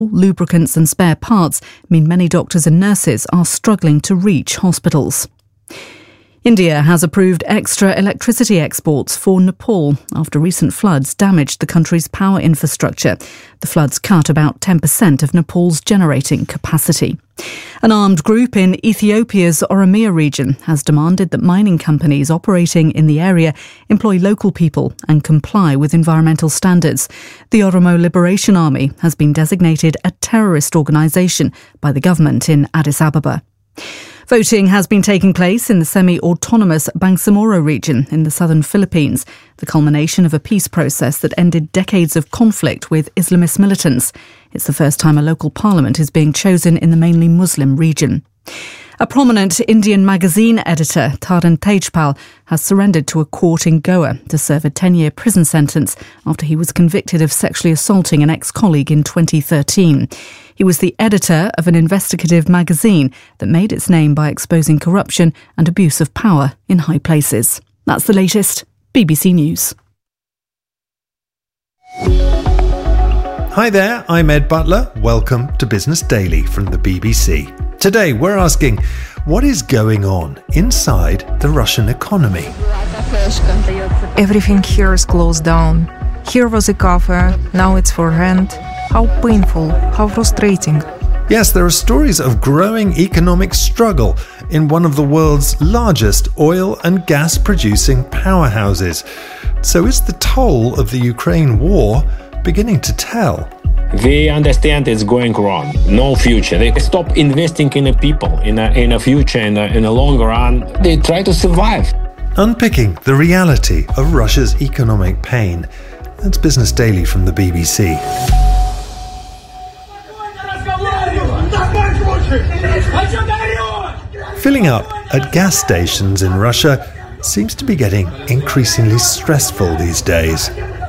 lubricants and spare parts mean many doctors and nurses are struggling to reach hospitals. India has approved extra electricity exports for Nepal after recent floods damaged the country's power infrastructure. The floods cut about 10% of Nepal's generating capacity. An armed group in Ethiopia's Oromia region has demanded that mining companies operating in the area employ local people and comply with environmental standards. The Oromo Liberation Army has been designated a terrorist organisation by the government in Addis Ababa. Voting has been taking place in the semi-autonomous Bangsamoro region in the southern Philippines, the culmination of a peace process that ended decades of conflict with Islamist militants. It's the first time a local parliament is being chosen in the mainly Muslim region. A prominent Indian magazine editor, Taran Tejpal, has surrendered to a court in Goa to serve a 10-year prison sentence after he was convicted of sexually assaulting an ex-colleague in 2013. He was the editor of an investigative magazine that made its name by exposing corruption and abuse of power in high places. That's the latest. BBC News. Hi there, I'm Ed Butler. Welcome to Business Daily from the BBC. Today we're asking, what is going on inside the Russian economy? Everything here is closed down. Here was a cafe, now it's for rent. How painful, how frustrating. Yes, there are stories of growing economic struggle in one of the world's largest oil and gas producing powerhouses. So is the toll of the Ukraine war beginning to tell? They understand it's going wrong, no future. They stop investing in the people, in a future, in the long run. They try to survive. Unpicking the reality of Russia's economic pain. That's Business Daily from the BBC. Filling up at gas stations in Russia seems to be getting increasingly stressful these days.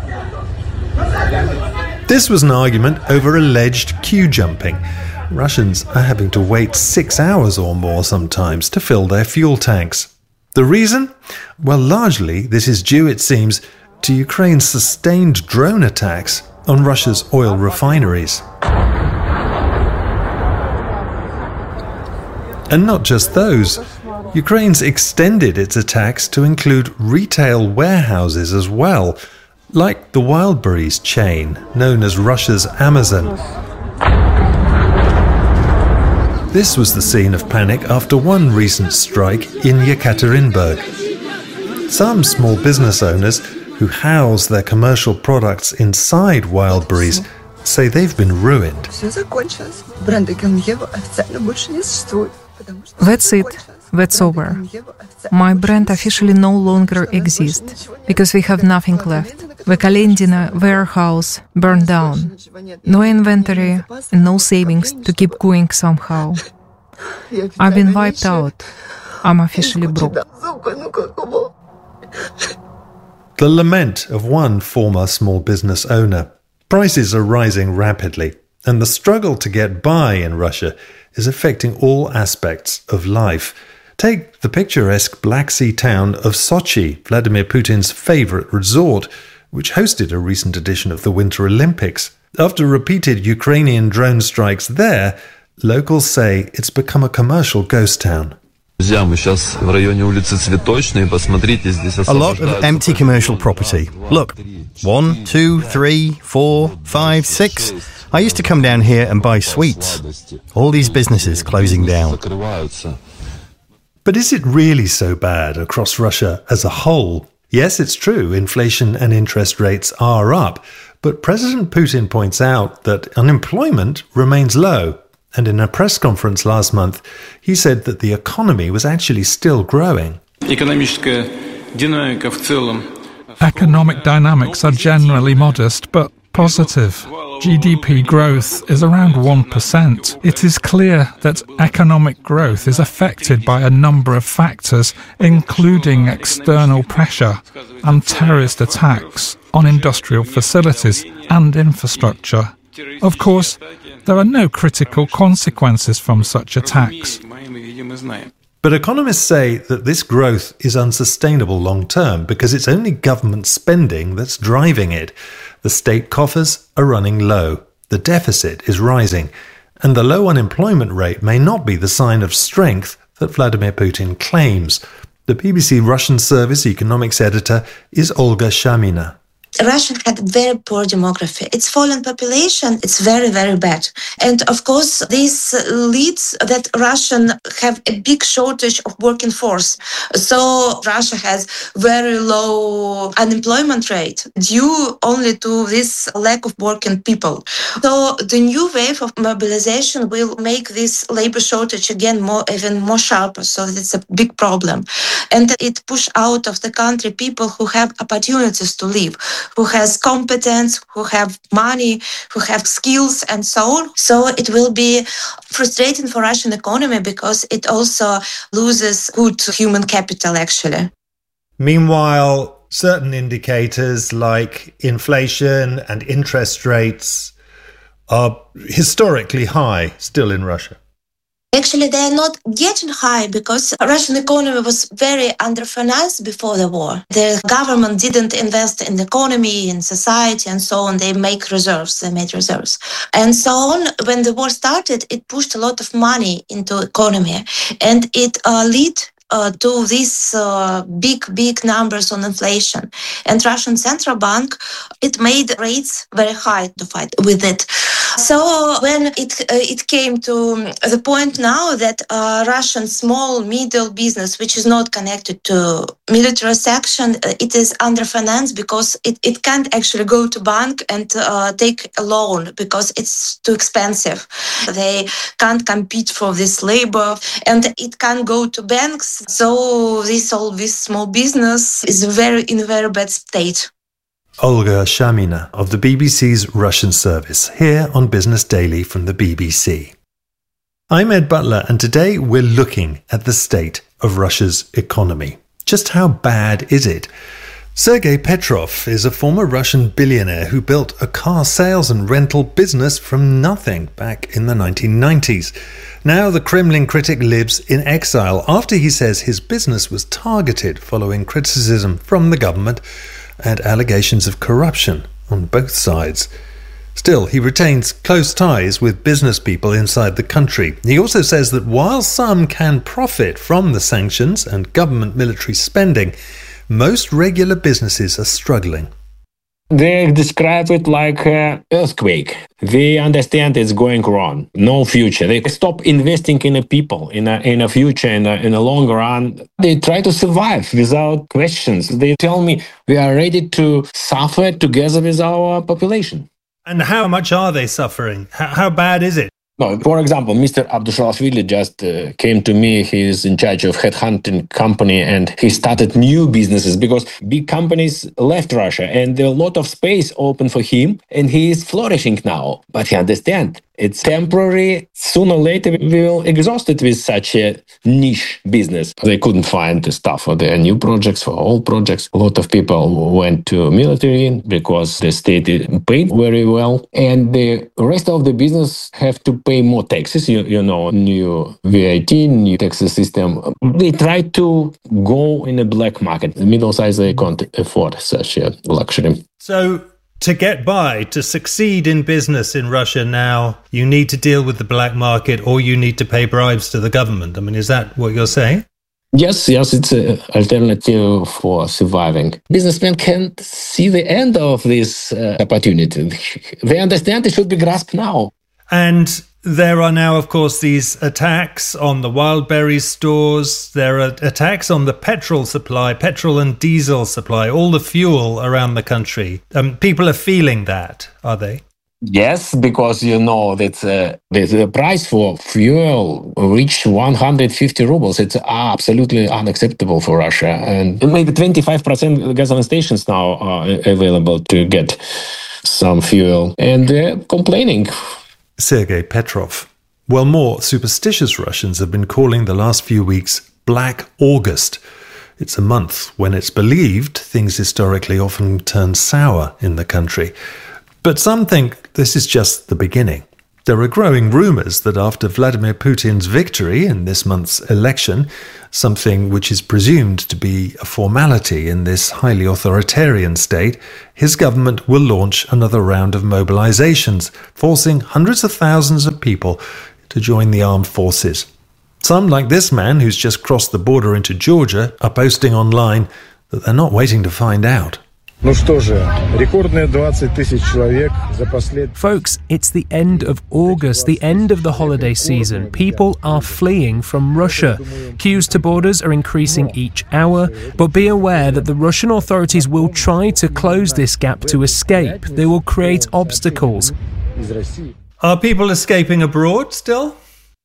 This was an argument over alleged queue jumping. Russians are having to wait 6 hours or more sometimes to fill their fuel tanks. The reason? Well, largely this is due, it seems, to Ukraine's sustained drone attacks on Russia's oil refineries. And not just those. Ukraine's extended its attacks to include retail warehouses as well, like the Wildberries chain, known as Russia's Amazon. This was the scene of panic after one recent strike in Yekaterinburg. Some small business owners who house their commercial products inside Wildberries say they've been ruined. That's it. That's over. My brand officially no longer exists because we have nothing left. The Kalendina warehouse burned down. No inventory and no savings to keep going somehow. I've been wiped out. I'm officially broke. The lament of one former small business owner. Prices are rising rapidly, and the struggle to get by in Russia is affecting all aspects of life. Take the picturesque Black Sea town of Sochi, Vladimir Putin's favourite resort, which hosted a recent edition of the Winter Olympics. After repeated Ukrainian drone strikes there, locals say it's become a commercial ghost town. A lot of empty commercial property. Look, 1, 2, 3, 4, 5, 6. I used to come down here and buy sweets. All these businesses closing down. But is it really so bad across Russia as a whole? Yes, it's true, inflation and interest rates are up, but President Putin points out that unemployment remains low. And in a press conference last month, he said that the economy was actually still growing. Economic dynamics are generally modest, but positive. GDP growth is around 1%. It is clear that economic growth is affected by a number of factors, including external pressure and terrorist attacks on industrial facilities and infrastructure. Of course, there are no critical consequences from such attacks. But economists say that this growth is unsustainable long-term because it's only government spending that's driving it. The state coffers are running low. the deficit is rising, and the low unemployment rate may not be the sign of strength that Vladimir Putin claims. The BBC Russian service economics editor is Olga Shamina. Russia had very poor demography. Its fallen population, it's very, very bad. And of course, this leads that Russians have a big shortage of working force. So Russia has very low unemployment rate due only to this lack of working people. So the new wave of mobilization will make this labor shortage again even more sharper. So it's a big problem. And it push out of the country people who have opportunities to live, who has competence, who have money, who have skills, and so on. So it will be frustrating for Russian economy because it also loses good human capital, actually. Meanwhile, certain indicators like inflation and interest rates are historically high still in Russia. Actually, they are not getting high because Russian economy was very underfinanced before the war. The government didn't invest in the economy, in society, and so on. They made reserves. And so on. When the war started, it pushed a lot of money into economy, and it led to these big numbers on inflation. And Russian Central Bank, it made rates very high to fight with it. So when it came to the point now that Russian small, middle business, which is not connected to military section, it is underfinanced because it can't actually go to bank and take a loan because it's too expensive. They can't compete for this labor and it can't go to banks. So this small business is in a very bad state. Olga Shamina of the BBC's Russian service, here on Business Daily from the BBC. I'm Ed Butler, and today we're looking at the state of Russia's economy. Just how bad is it? Sergei Petrov is a former Russian billionaire who built a car sales and rental business from nothing back in the 1990s. Now the Kremlin critic lives in exile after he says his business was targeted following criticism from the government and allegations of corruption on both sides. Still, he retains close ties with business people inside the country. He also says that while some can profit from the sanctions and government military spending, most regular businesses are struggling. They describe it like an earthquake. They understand it's going wrong. No future. They stop investing in the people, in a future, in a long run. They try to survive without questions. They tell me we are ready to suffer together with our population. And how much are they suffering? How bad is it? No, for example, Mr. Abdushalashvili just came to me. He's in charge of headhunting company and he started new businesses because big companies left Russia and there are a lot of space open for him and he is flourishing now. But he understands it's temporary. Sooner or later, we will exhaust it with such a niche business. They couldn't find the stuff for their new projects, for old projects. A lot of people went to military because the state paid very well. And the rest of the business have to pay more taxes. You know, new VAT, new tax system. They try to go in a black market. The middle size, they can't afford such a luxury. So to get by, to succeed in business in Russia now, you need to deal with the black market or you need to pay bribes to the government. I mean, is that what you're saying? Yes, it's an alternative for surviving. Businessmen can't see the end of this opportunity. They understand it should be grasped now. And there are now, of course, these attacks on the Wildberries stores. There are attacks on the petrol supply, petrol and diesel supply, all the fuel around the country. People are feeling that, are they? Yes, because you know that the price for fuel reached 150 rubles. It's absolutely unacceptable for Russia. And maybe 25% gasoline stations now are available to get some fuel. And they're complaining. Sergei Petrov. Well, more superstitious Russians have been calling the last few weeks Black August. It's a month when it's believed things historically often turn sour in the country. But some think this is just the beginning. There are growing rumours that after Vladimir Putin's victory in this month's election, something which is presumed to be a formality in this highly authoritarian state, his government will launch another round of mobilisations, forcing hundreds of thousands of people to join the armed forces. Some, like this man who's just crossed the border into Georgia, are posting online that they're not waiting to find out. Folks, it's the end of August, the end of the holiday season. People are fleeing from Russia. Queues to borders are increasing each hour, but be aware that the Russian authorities will try to close this gap to escape. They will create obstacles. Are people escaping abroad still?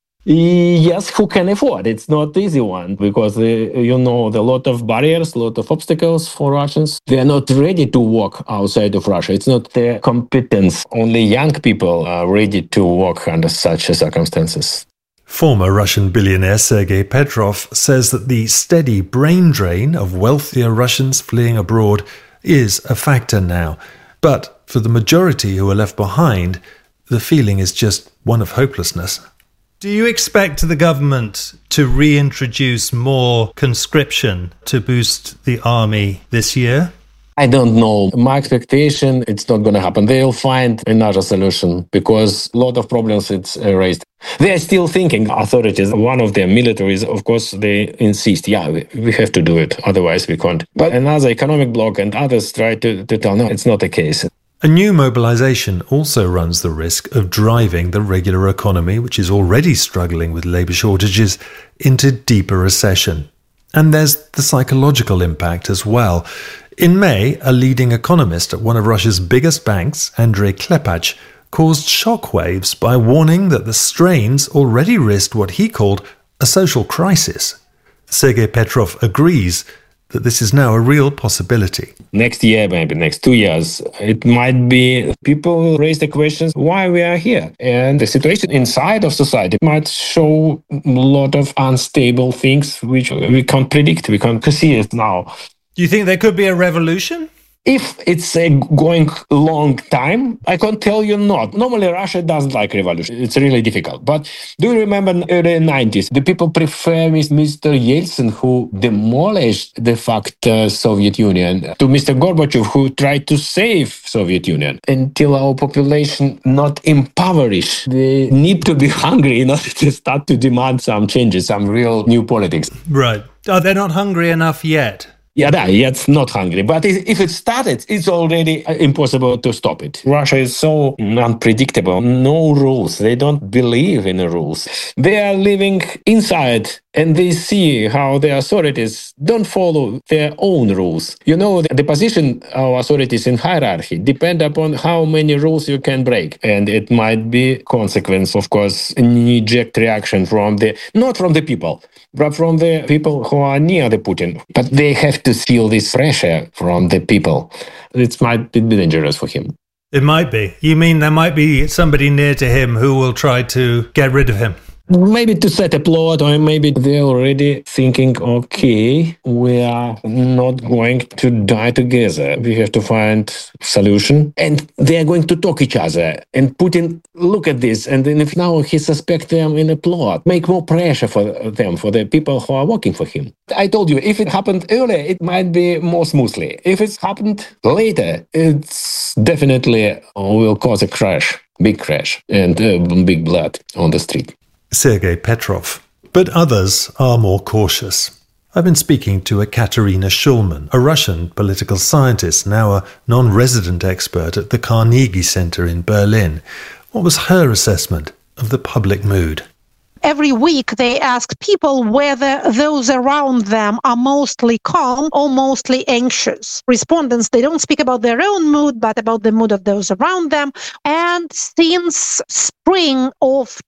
Yes, who can afford? It's not the easy one because, there are a lot of barriers, a lot of obstacles for Russians. They are not ready to walk outside of Russia. It's not their competence. Only young people are ready to walk under such circumstances. Former Russian billionaire Sergei Petrov says that the steady brain drain of wealthier Russians fleeing abroad is a factor now. But for the majority who are left behind, the feeling is just one of hopelessness. Do you expect the government to reintroduce more conscription to boost the army this year? I don't know. My expectation, it's not going to happen. They'll find another solution because a lot of problems it's raised. They are still thinking, authorities, one of their militaries, of course, they insist, we have to do it, otherwise we can't. But another economic bloc and others try to tell, no, it's not the case. A new mobilisation also runs the risk of driving the regular economy, which is already struggling with labour shortages, into deeper recession. And there's the psychological impact as well. In May, a leading economist at one of Russia's biggest banks, Andrei Klepach, caused shockwaves by warning that the strains already risked what he called a social crisis. Sergei Petrov agrees that this is now a real possibility. Next year, maybe next 2 years, it might be people raise the questions why we are here. And the situation inside of society might show a lot of unstable things which we can't predict, we can't see it now. Do you think there could be a revolution? If it's a going long time, I can't tell you not. Normally, Russia doesn't like revolution. It's really difficult. But do you remember in the early 90s, the people prefer Mr. Yeltsin, who demolished de facto Soviet Union, to Mr. Gorbachev, who tried to save Soviet Union. Until our population not impoverished, they need to be hungry in order to start to demand some changes, some real new politics. Right. Are they not hungry enough yet? It's not hungry. But if it started, it's already impossible to stop it. Russia is so unpredictable. No rules. They don't believe in the rules. They are living inside and they see how the authorities don't follow their own rules. The position of authorities in hierarchy depend upon how many rules you can break. And it might be consequence, of course, a knee-jerk reaction not from the people, but from the people who are near the Putin. But they have to feel this pressure from the people. It might be dangerous for him. It might be. You mean there might be somebody near to him who will try to get rid of him? Maybe to set a plot, or maybe they're already thinking, okay, we are not going to die together. We have to find solution. And they are going to talk each other. And Putin look at this. And then if now he suspects them in a plot, make more pressure for them, for the people who are working for him. I told you, if it happened earlier, it might be more smoothly. If it's happened later, it's definitely will cause a crash, big crash, and big blood on the street. Sergei Petrov. But others are more cautious. I've been speaking to Ekaterina Shulman, a Russian political scientist, now a non-resident expert at the Carnegie Center in Berlin. What was her assessment of the public mood? Every week they ask people whether those around them are mostly calm or mostly anxious. Respondents, they don't speak about their own mood, but about the mood of those around them. And since spring of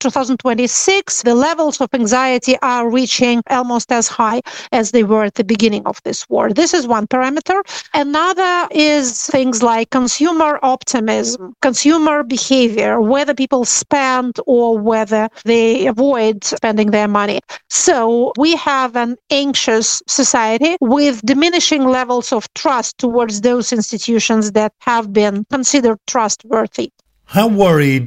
2026, the levels of anxiety are reaching almost as high as they were at the beginning of this war. This is one parameter. Another is things like consumer optimism, consumer behavior, whether people spend or whether they avoid spending their money. So we have an anxious society with diminishing levels of trust towards those institutions that have been considered trustworthy. How worried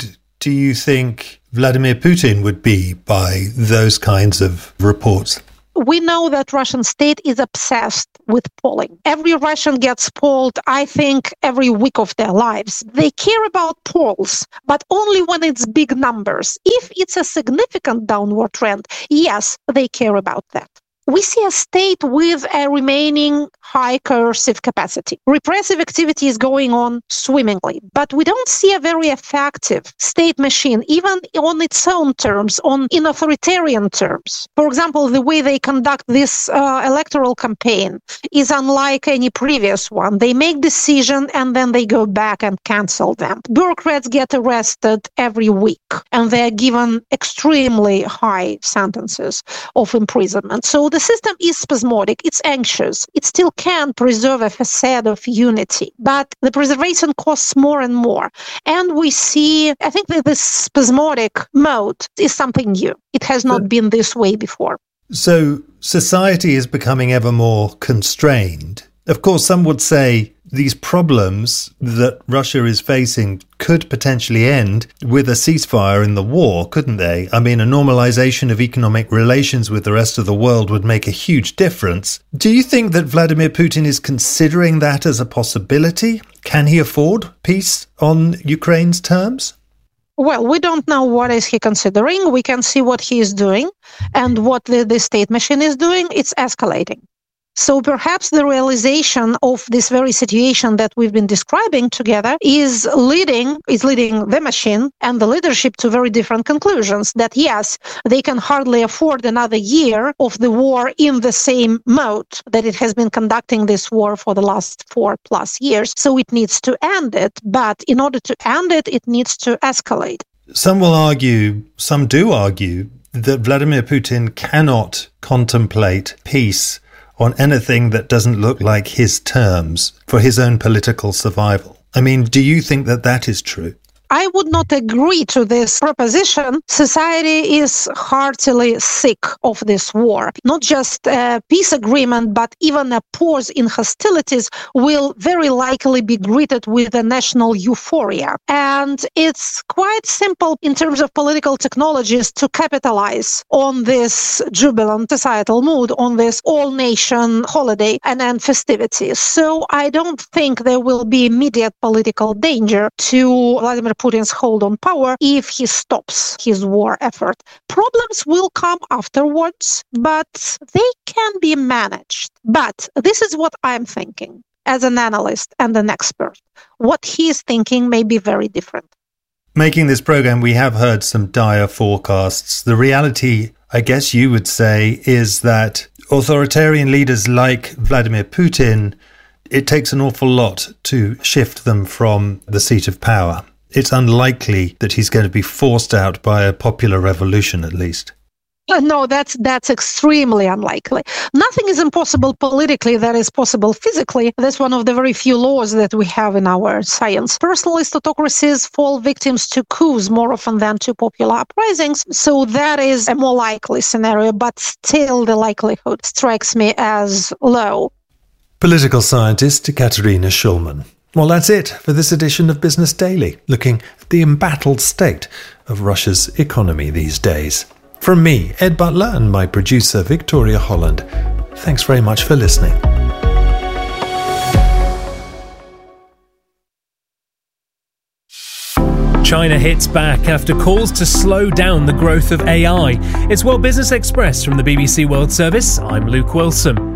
do you think Vladimir Putin would be by those kinds of reports? We know that Russian state is obsessed with polling. Every Russian gets polled, I think, every week of their lives. They care about polls, but only when it's big numbers. If it's a significant downward trend, yes, they care about that. We see a state with a remaining high coercive capacity. Repressive activity is going on swimmingly, but we don't see a very effective state machine, even on its own terms, in authoritarian terms. For example, the way they conduct this electoral campaign is unlike any previous one. They make decisions and then they go back and cancel them. Bureaucrats get arrested every week and they're given extremely high sentences of imprisonment. So the system is spasmodic, it's anxious, it still can preserve a facade of unity, but the preservation costs more and more. And we see, I think that this spasmodic mode is something new. It has not been this way before. So society is becoming ever more constrained. Of course, some would say these problems that Russia is facing could potentially end with a ceasefire in the war, couldn't they? I mean, a normalization of economic relations with the rest of the world would make a huge difference. Do you think that Vladimir Putin is considering that as a possibility? Can he afford peace on Ukraine's terms? Well, we don't know what is he considering. We can see what he is doing and what the state machine is doing. It's escalating. So perhaps the realization of this very situation that we've been describing together is leading the machine and the leadership to very different conclusions. That yes, they can hardly afford another year of the war in the same mode that it has been conducting this war for the last 4+ years. So it needs to end it. But in order to end it, it needs to escalate. Some do argue, that Vladimir Putin cannot contemplate peace on anything that doesn't look like his terms for his own political survival. I mean, do you think that that is true? I would not agree to this proposition. Society is heartily sick of this war. Not just a peace agreement, but even a pause in hostilities will very likely be greeted with a national euphoria. And it's quite simple in terms of political technologies to capitalize on this jubilant societal mood, on this all-nation holiday and festivities. So I don't think there will be immediate political danger to Vladimir Putin's hold on power if he stops his war effort. Problems will come afterwards, but they can be managed. But this is what I'm thinking as an analyst and an expert. What he is thinking may be very different. Making this program, we have heard some dire forecasts. The reality, I guess you would say, is that authoritarian leaders like Vladimir Putin, it takes an awful lot to shift them from the seat of power. It's unlikely that he's going to be forced out by a popular revolution, at least. No, that's extremely unlikely. Nothing is impossible politically that is possible physically. That's one of the very few laws that we have in our science. Personalist autocracies fall victims to coups more often than to popular uprisings. So that is a more likely scenario, but still the likelihood strikes me as low. Political scientist Katerina Schulman. Well, that's it for this edition of Business Daily, looking at the embattled state of Russia's economy these days. From me, Ed Butler, and my producer, Victoria Holland, thanks very much for listening. China hits back after calls to slow down the growth of AI. It's World Business Express from the BBC World Service. I'm Luke Wilson.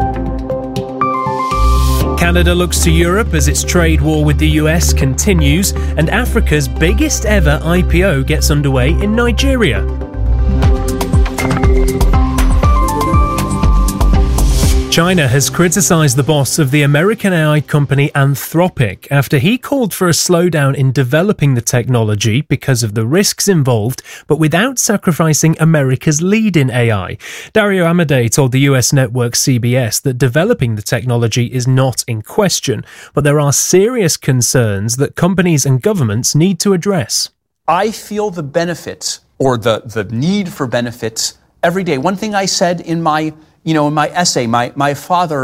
Canada looks to Europe as its trade war with the US continues, and Africa's biggest ever IPO gets underway in Nigeria. China has criticised the boss of the American AI company Anthropic after he called for a slowdown in developing the technology because of the risks involved, but without sacrificing America's lead in AI. Dario Amodei told the US network CBS that developing the technology is not in question, but there are serious concerns that companies and governments need to address. I feel the benefits, or the need for benefits, every day. One thing I said in my essay, my father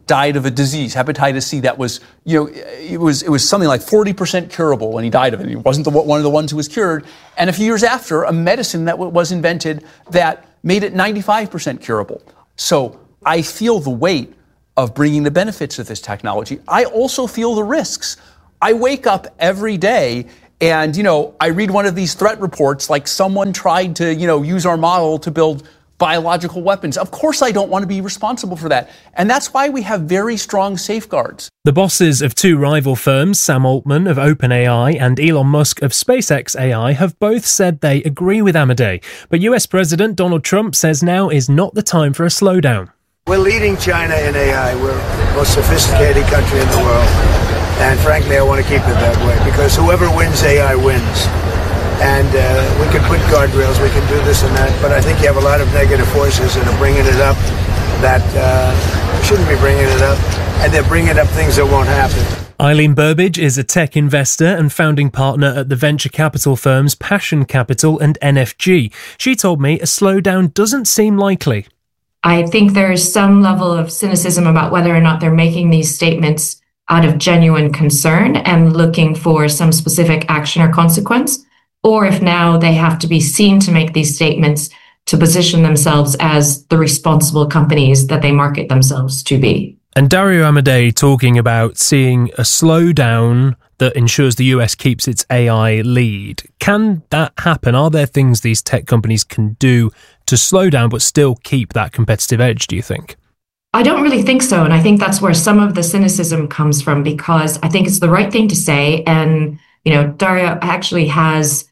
died of a disease, hepatitis C, that was, it was something like 40% curable when he died of it. He wasn't one of the ones who was cured. And a few years after, a medicine that was invented that made it 95% curable. So I feel the weight of bringing the benefits of this technology. I also feel the risks. I wake up every day and, I read one of these threat reports like someone tried to, use our model to build biological weapons. Of course, I don't want to be responsible for that. And that's why we have very strong safeguards. The bosses of two rival firms, Sam Altman of OpenAI and Elon Musk of SpaceX AI, have both said they agree with Amodei. But US President Donald Trump says now is not the time for a slowdown. We're leading China in AI. We're the most sophisticated country in the world. And frankly, I want to keep it that way because whoever wins AI wins. And we can put guardrails, we can do this and that, but I think you have a lot of negative forces that are bringing it up that shouldn't be bringing it up, and they're bringing up things that won't happen. Eileen Burbidge is a tech investor and founding partner at the venture capital firms Passion Capital and NFG. She told me a slowdown doesn't seem likely. I think there's some level of cynicism about whether or not they're making these statements out of genuine concern and looking for some specific action or consequence, or if now they have to be seen to make these statements to position themselves as the responsible companies that they market themselves to be. And Dario Amodei talking about seeing a slowdown that ensures the US keeps its AI lead. Can that happen? Are there things these tech companies can do to slow down but still keep that competitive edge, do you think? I don't really think so. And I think that's where some of the cynicism comes from, because I think it's the right thing to say. And, Dario actually has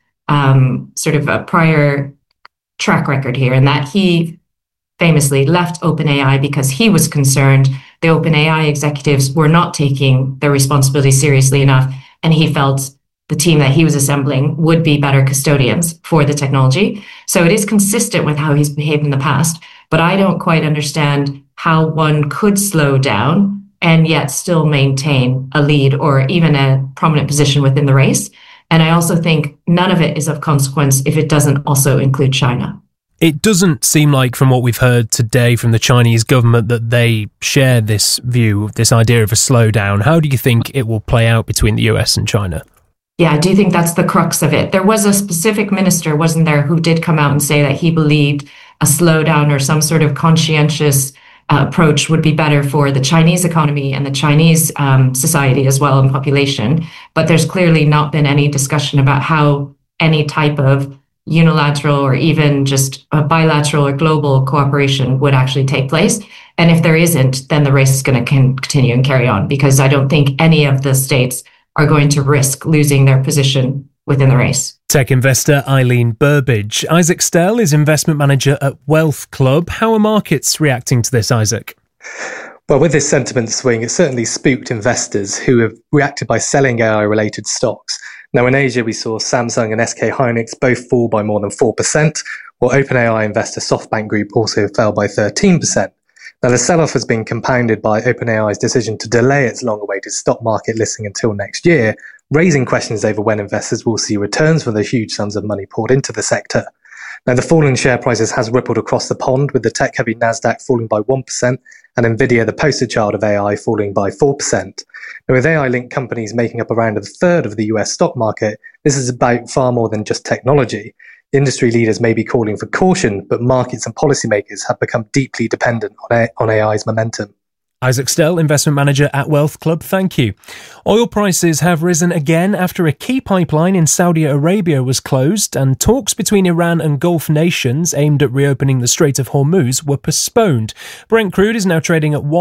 sort of a prior track record here, in that he famously left OpenAI because he was concerned the OpenAI executives were not taking their responsibility seriously enough, and he felt the team that he was assembling would be better custodians for the technology. So it is consistent with how he's behaved in the past, but I don't quite understand how one could slow down and yet still maintain a lead or even a prominent position within the race. And I also think none of it is of consequence if it doesn't also include China. It doesn't seem like, from what we've heard today from the Chinese government, that they share this view, this idea of a slowdown. How do you think it will play out between the US and China? Yeah, I do think that's the crux of it. There was a specific minister, wasn't there, who did come out and say that he believed a slowdown or some sort of conscientious approach would be better for the Chinese economy and the Chinese society as well, and population. But there's clearly not been any discussion about how any type of unilateral or even just a bilateral or global cooperation would actually take place. And if there isn't, then the race is going to continue and carry on, because I don't think any of the states are going to risk losing their position within the race. Tech investor Eileen Burbidge. Isaac Stell is investment manager at Wealth Club. How are markets reacting to this, Isaac? Well, with this sentiment swing, it certainly spooked investors who have reacted by selling AI-related stocks. Now, in Asia, we saw Samsung and SK Hynix both fall by more than 4%, while OpenAI investor SoftBank Group also fell by 13%. Now, the sell-off has been compounded by OpenAI's decision to delay its long-awaited stock market listing until next year, raising questions over when investors will see returns from the huge sums of money poured into the sector. Now, the fall in share prices has rippled across the pond, with the tech-heavy Nasdaq falling by 1% and Nvidia, the poster child of AI, falling by 4%. Now, with AI-linked companies making up around a third of the US stock market, this is about far more than just technology. Industry leaders may be calling for caution, but markets and policymakers have become deeply dependent on AI's momentum. Isaac Stell, investment manager at Wealth Club, thank you. Oil prices have risen again after a key pipeline in Saudi Arabia was closed, and talks between Iran and Gulf nations aimed at reopening the Strait of Hormuz were postponed. Brent crude is now trading at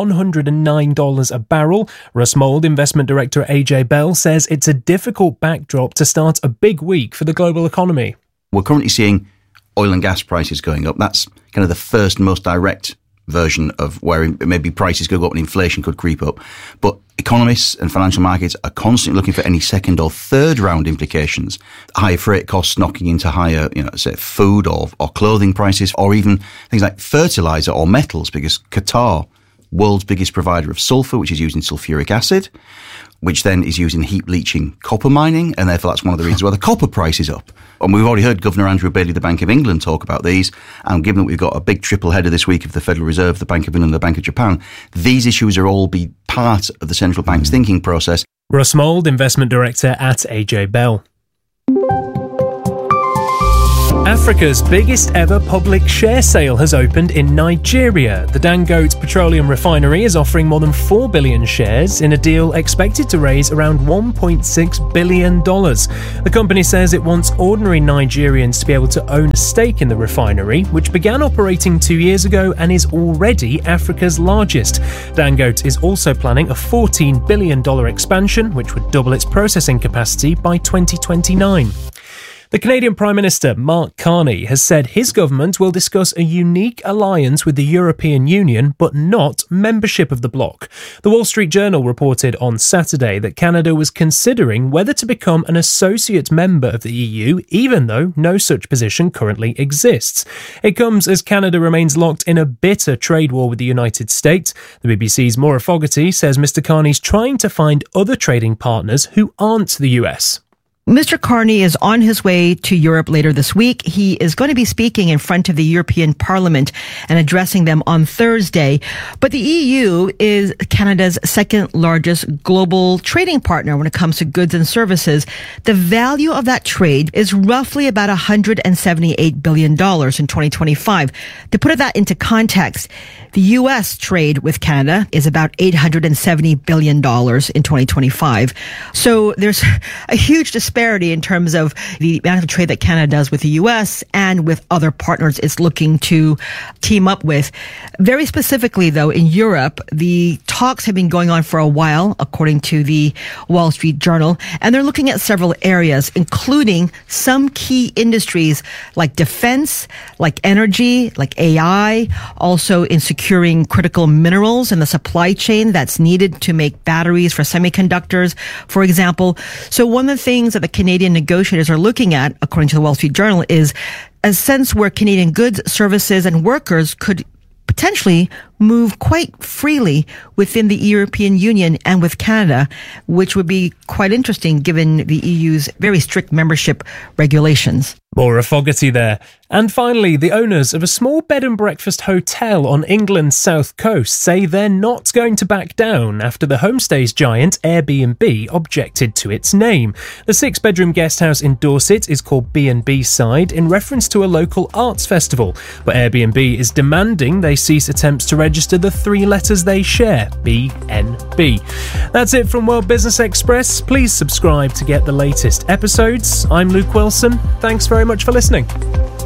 $109 a barrel. Russ Mould, investment director at AJ Bell, says it's a difficult backdrop to start a big week for the global economy. We're currently seeing oil and gas prices going up. That's kind of the first and most direct version of where maybe prices could go up and inflation could creep up. But economists and financial markets are constantly looking for any second or third round implications. Higher freight costs knocking into higher, say food or clothing prices, or even things like fertilizer or metals, because Qatar world's biggest provider of sulfur, which is used in sulfuric acid, which then is used in heap leaching copper mining, and therefore that's one of the reasons why the copper price is up. And we've already heard Governor Andrew Bailey, the Bank of England, talk about these, and given that we've got a big triple header this week of the Federal Reserve, the Bank of England and the Bank of Japan, these issues are all be part of the central bank's thinking process. Russ Mould, Investment Director at AJ Bell. Africa's biggest ever public share sale has opened in Nigeria. The Dangote Petroleum Refinery is offering more than 4 billion shares in a deal expected to raise around $1.6 billion. The company says it wants ordinary Nigerians to be able to own a stake in the refinery, which began operating 2 years ago and is already Africa's largest. Dangote is also planning a $14 billion expansion, which would double its processing capacity by 2029. The Canadian Prime Minister, Mark Carney, has said his government will discuss a unique alliance with the European Union, but not membership of the bloc. The Wall Street Journal reported on Saturday that Canada was considering whether to become an associate member of the EU, even though no such position currently exists. It comes as Canada remains locked in a bitter trade war with the United States. The BBC's Maura Fogarty says Mr Carney's trying to find other trading partners who aren't the US. Mr. Carney is on his way to Europe later this week. He is going to be speaking in front of the European Parliament and addressing them on Thursday. But the EU is Canada's second largest global trading partner when it comes to goods and services. The value of that trade is roughly about $178 billion in 2025. To put that into context, the U.S. trade with Canada is about $870 billion in 2025. So there's a huge disparity in terms of the amount of trade that Canada does with the U.S. and with other partners it's looking to team up with. Very specifically, though, in Europe, the talks have been going on for a while, according to the Wall Street Journal, and they're looking at several areas, including some key industries like defense, like energy, like AI, also in securing critical minerals in the supply chain that's needed to make batteries for semiconductors, for example. So one of the things that the Canadian negotiators are looking at, according to the Wall Street Journal, is a sense where Canadian goods, services, and workers could potentially move quite freely within the European Union and with Canada, which would be quite interesting given the EU's very strict membership regulations. Maura Fogarty there. And finally, the owners of a small bed and breakfast hotel on England's south coast say they're not going to back down after the homestays giant Airbnb objected to its name. The 6-bedroom guest house in Dorset is called B&B Side in reference to a local arts festival, but Airbnb is demanding they cease attempts to register the 3 letters they share, BNB. That's it from World Business Express. Please subscribe to get the latest episodes. I'm Luke Wilson. Thanks very much for listening.